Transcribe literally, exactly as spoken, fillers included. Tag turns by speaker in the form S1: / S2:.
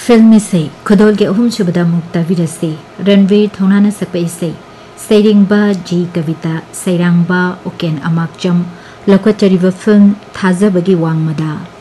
S1: film इसे खुदोल के अहम सुबदा मुक्ता विरसे रणवीर थोनाना सकपा इसे सैरिंगबा जी कविता सैरांगबा ओकेन अमाकचम लखोचरिबा फिल्म थाजबगी वांगमदा